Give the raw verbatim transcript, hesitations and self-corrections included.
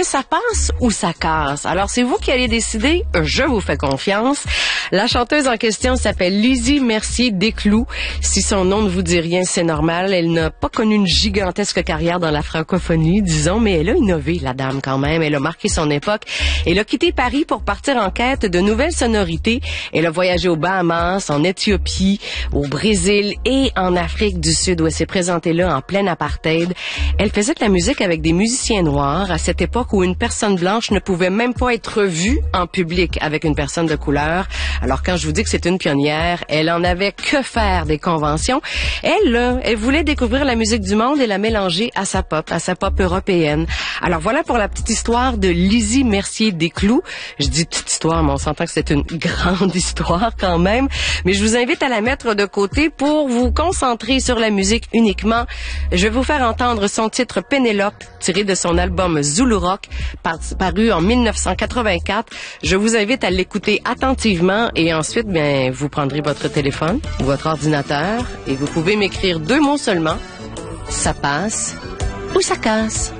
que ça passe ou ça casse? Alors, c'est vous qui allez décider. Je vous fais confiance. La chanteuse en question s'appelle Lizzie Mercier Desclous. Si son nom ne vous dit rien, c'est normal. Elle n'a pas connu une gigantesque carrière dans la francophonie, disons, mais elle a innové, la dame, quand même. Elle a marqué son époque. Elle a quitté Paris pour partir en quête de nouvelles sonorités. Elle a voyagé aux Bahamas, en Éthiopie, au Brésil et en Afrique du Sud, où elle s'est présentée là en pleine apartheid. Elle faisait de la musique avec des musiciens noirs à cette époque où une personne blanche ne pouvait même pas être vue en public avec une personne de couleur. Alors quand je vous dis que c'est une pionnière, elle en avait que faire des conventions. Elle, là, elle voulait découvrir la musique du monde et la mélanger à sa pop, à sa pop européenne. Alors voilà pour la petite histoire de Lizzie Mercier Desclous. Je dis petite histoire, mais on s'entend que c'est une grande histoire quand même. Mais je vous invite à la mettre de côté pour vous concentrer sur la musique uniquement. Je vais vous faire entendre son titre Pénélope, tiré de son album Zulu Rock, par, paru en mille neuf cent quatre-vingt-quatre. Je vous invite à l'écouter attentivement et ensuite, bien, vous prendrez votre téléphone ou votre ordinateur et vous pouvez m'écrire deux mots seulement. Ça passe ou ça casse.